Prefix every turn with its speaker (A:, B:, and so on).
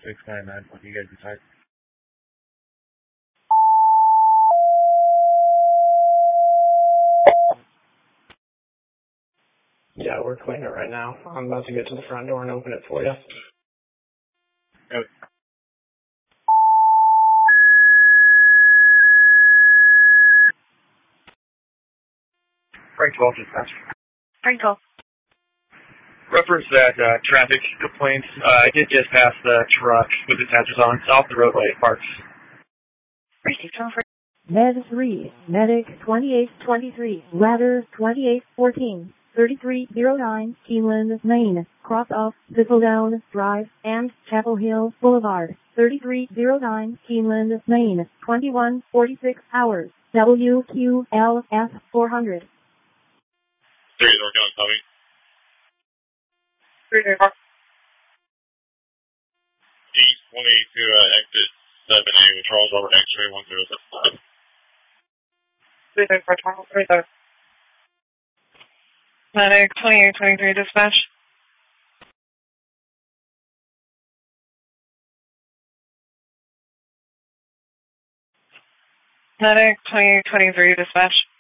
A: 699. What do you guys decide?
B: Yeah, we're cleaning it right now. I'm about to get to the front door and open it for you.
A: Okay. Frank 12 dispatch.
C: Frank 12.
A: Reference that traffic complaints. I did just pass the truck with its hazards on. It's off the roadway. It parks.
C: Received from
D: Med 3, Medic 2823, Ladder 2814, 3309, Keeneland, Maine, cross off Thistledown Drive and Chapel Hill Boulevard, 3309, Keeneland, Maine, 2146 hours, WQLF 400.
A: 3 North County, Tommy.
C: 3 North.
A: East 182 exit 7A with Charles Robert X-ray 1075.
C: 3 North. 3 North. Medic 2823 dispatch. Medic 2823 dispatch.